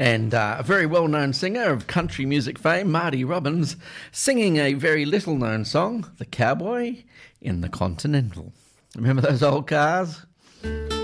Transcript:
And a very well-known singer of country music fame, Marty Robbins, singing a very little-known song, The Cowboy in the Continental. Remember those old cars?